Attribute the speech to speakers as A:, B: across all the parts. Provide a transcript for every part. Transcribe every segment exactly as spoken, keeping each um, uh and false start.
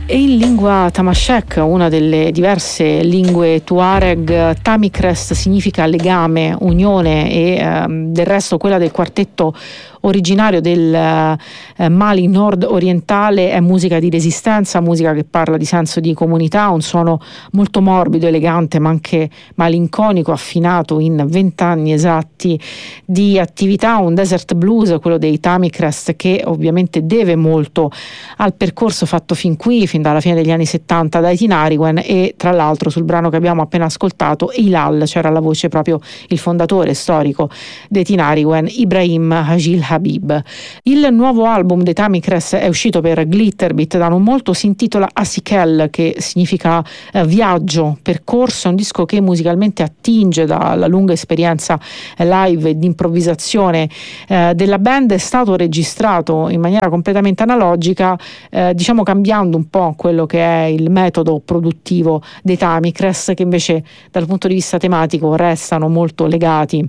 A: E in lingua Tamashek, una delle diverse lingue Tuareg, Tamikres significa legame, unione e ehm, del resto quella del quartetto originario del eh, Mali nord-orientale è musica di resistenza, musica che parla di senso di comunità, un suono molto morbido, elegante ma anche malinconico, affinato in vent'anni esatti di attività, un desert blues, quello dei Tamikres, che ovviamente deve molto al percorso fatto fin qui, fin dalla fine degli anni settanta dai Tinariwen, e tra l'altro sul brano che abbiamo appena ascoltato, Hilal, c'era la voce proprio il fondatore storico dei Tinariwen, Ibrahim Hajil Habib. Il nuovo album dei Tamikres è uscito per Glitterbit da non molto, si intitola Asikel, che significa eh, viaggio, percorso, è un disco che musicalmente attinge dalla lunga esperienza eh, live e di improvvisazione eh, della band. È stato registrato in maniera completamente analogica, eh, diciamo cambiando un po' quello che è il metodo produttivo dei Tamikres, che invece dal punto di vista tematico restano molto legati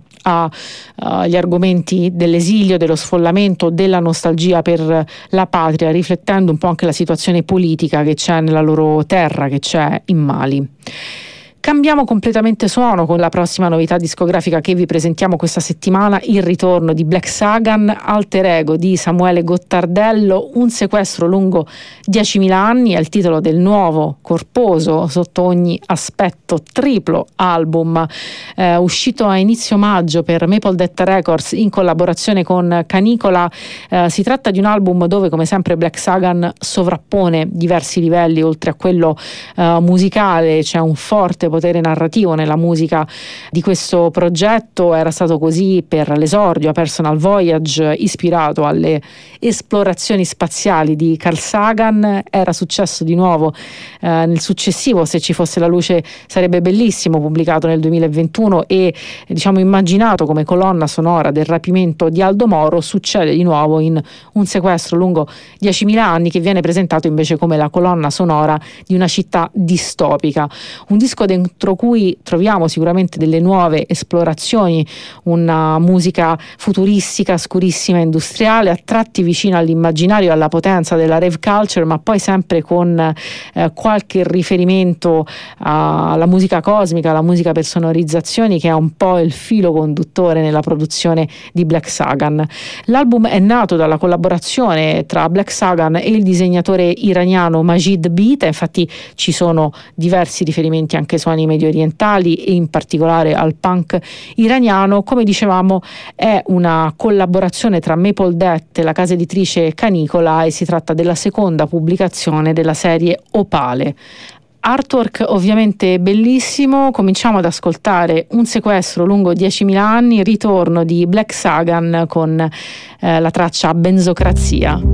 A: agli argomenti dell'esilio, dello sfollamento, della nostalgia per la patria, riflettendo un po' anche la situazione politica che c'è nella loro terra, che c'è in Mali. Cambiamo completamente suono con la prossima novità discografica che vi presentiamo questa settimana, il ritorno di Black Sagan, alter ego di Samuele Gottardello, un sequestro lungo diecimila anni, è il titolo del nuovo, corposo, sotto ogni aspetto, triplo album, eh, uscito a inizio maggio per Maple Death Records in collaborazione con Canicola. Eh, si tratta di un album dove, come sempre, Black Sagan sovrappone diversi livelli, oltre a quello eh, musicale c'è un forte potere narrativo nella musica di questo progetto. Era stato così per l'esordio a Personal Voyage, ispirato alle esplorazioni spaziali di Carl Sagan. Era successo di nuovo eh, nel successivo Se ci fosse la luce sarebbe bellissimo, pubblicato nel duemilaventuno e diciamo immaginato come colonna sonora del rapimento di Aldo Moro. Succede di nuovo in Un sequestro lungo diecimila anni, che viene presentato invece come la colonna sonora di una città distopica, un disco dentro cui troviamo sicuramente delle nuove esplorazioni, una musica futuristica, scurissima, industriale, a tratti vicina all'immaginario e alla potenza della rave culture, ma poi sempre con eh, qualche riferimento alla musica cosmica, alla musica per sonorizzazioni, che è un po' il filo conduttore nella produzione di Black Sagan. L'album è nato dalla collaborazione tra Black Sagan e il disegnatore iraniano Majid Bita, infatti ci sono diversi riferimenti anche su suoni medio orientali e in particolare al punk iraniano. Come dicevamo, è una collaborazione tra Maple Death e la casa editrice Canicola e si tratta della seconda pubblicazione della serie Opale. Artwork ovviamente bellissimo. Cominciamo ad ascoltare Un sequestro lungo diecimila anni, ritorno di Black Sagan con eh, la traccia Benzocrazia.